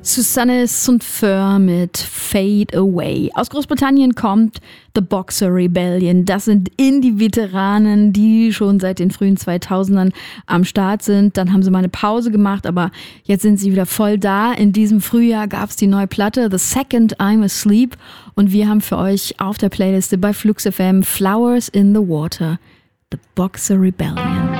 Susanne Sundfør mit Fade Away. Aus Großbritannien kommt The Boxer Rebellion. Das sind Indie-Veteranen, die schon seit den frühen 2000ern am Start sind. Dann haben sie mal eine Pause gemacht, aber jetzt sind sie wieder voll da. In diesem Frühjahr gab es die neue Platte The Second I'm Asleep und wir haben für euch auf der Playliste bei Flux FM Flowers in the Water, The Boxer Rebellion.